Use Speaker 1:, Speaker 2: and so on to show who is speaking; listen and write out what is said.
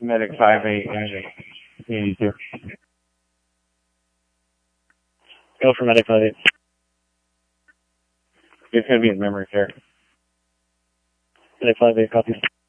Speaker 1: Medic 5-8, 82.
Speaker 2: Go for Medic 5-8.
Speaker 1: It's going to be in memory care.
Speaker 2: Medic 5-8, copy.